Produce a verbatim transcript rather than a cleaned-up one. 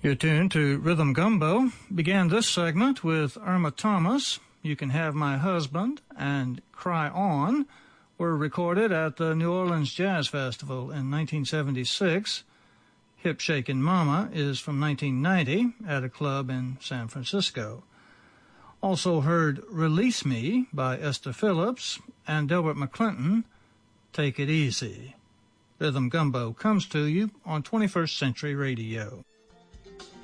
You're tuned to Rhythm Gumbo. Began this segment with Irma Thomas, You Can Have My Husband, and Cry On were recorded at the New Orleans Jazz Festival in nineteen seventy-six. Hip Shakin' Mama is from nineteen ninety at a club in San Francisco. Also heard Release Me by Esther Phillips and Delbert McClinton, Take It Easy. Rhythm Gumbo comes to you on twenty-first Century Radio.